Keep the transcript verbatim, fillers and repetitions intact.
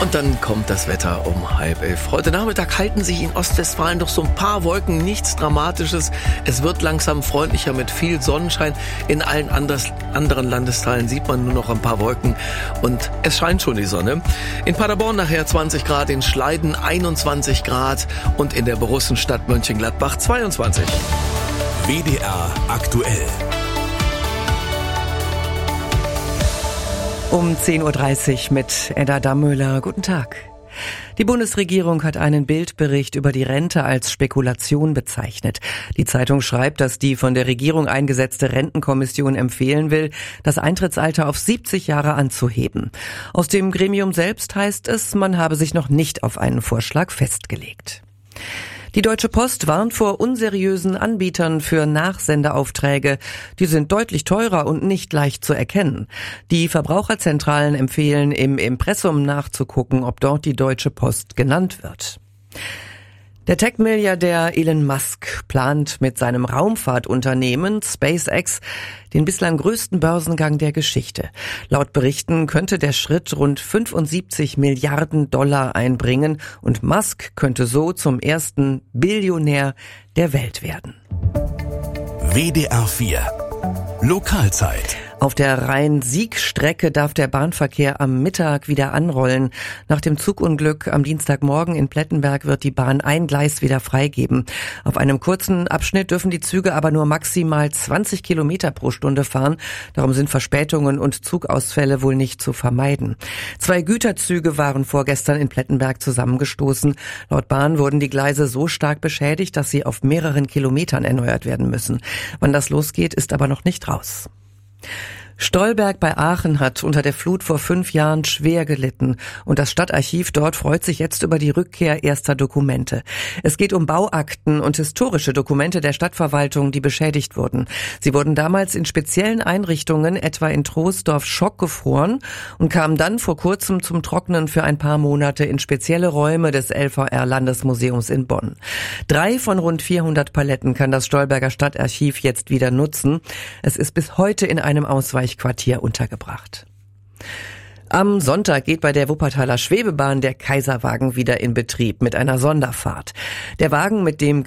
Und dann kommt das Wetter um halb elf. Heute Nachmittag halten sich in Ostwestfalen doch so ein paar Wolken, nichts Dramatisches. Es wird langsam freundlicher mit viel Sonnenschein. In allen anders, anderen Landesteilen sieht man nur noch ein paar Wolken und es scheint schon die Sonne. In Paderborn nachher zwanzig Grad, in Schleiden einundzwanzig Grad und in der Borussenstadt Mönchengladbach zweiundzwanzig. W D R aktuell. Um zehn Uhr dreißig mit Edda Dammöller. Guten Tag. Die Bundesregierung hat einen Bildbericht über die Rente als Spekulation bezeichnet. Die Zeitung schreibt, dass die von der Regierung eingesetzte Rentenkommission empfehlen will, das Eintrittsalter auf siebzig Jahre anzuheben. Aus dem Gremium selbst heißt es, man habe sich noch nicht auf einen Vorschlag festgelegt. Die Deutsche Post warnt vor unseriösen Anbietern für Nachsendeaufträge. Die sind deutlich teurer und nicht leicht zu erkennen. Die Verbraucherzentralen empfehlen, im Impressum nachzugucken, ob dort die Deutsche Post genannt wird. Der Tech-Milliardär Elon Musk plant mit seinem Raumfahrtunternehmen SpaceX den bislang größten Börsengang der Geschichte. Laut Berichten könnte der Schritt rund fünfundsiebzig Milliarden Dollar einbringen und Musk könnte so zum ersten Billionär der Welt werden. W D R vier Lokalzeit. Auf der Rhein-Sieg-Strecke darf der Bahnverkehr am Mittag wieder anrollen. Nach dem Zugunglück am Dienstagmorgen in Plettenberg wird die Bahn ein Gleis wieder freigeben. Auf einem kurzen Abschnitt dürfen die Züge aber nur maximal zwanzig Kilometer pro Stunde fahren. Darum sind Verspätungen und Zugausfälle wohl nicht zu vermeiden. Zwei Güterzüge waren vorgestern in Plettenberg zusammengestoßen. Laut Bahn wurden die Gleise so stark beschädigt, dass sie auf mehreren Kilometern erneuert werden müssen. Wann das losgeht, ist aber noch nicht raus. Stolberg bei Aachen hat unter der Flut vor fünf Jahren schwer gelitten und das Stadtarchiv dort freut sich jetzt über die Rückkehr erster Dokumente. Es geht um Bauakten und historische Dokumente der Stadtverwaltung, die beschädigt wurden. Sie wurden damals in speziellen Einrichtungen, etwa in Troisdorf, schockgefroren und kamen dann vor kurzem zum Trocknen für ein paar Monate in spezielle Räume des L V R-Landesmuseums in Bonn. Drei von rund vierhundert Paletten kann das Stolberger Stadtarchiv jetzt wieder nutzen. Es ist bis heute in einem Ausweichquartier untergebracht. Am Sonntag geht bei der Wuppertaler Schwebebahn der Kaiserwagen wieder in Betrieb mit einer Sonderfahrt. Der Wagen, mit dem